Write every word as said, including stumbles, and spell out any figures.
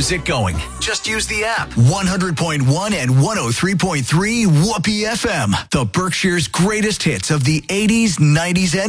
music going. Just use the app. one hundred point one and one oh three point three Whoopee F M. The Berkshire's greatest hits of the eighties, nineties, and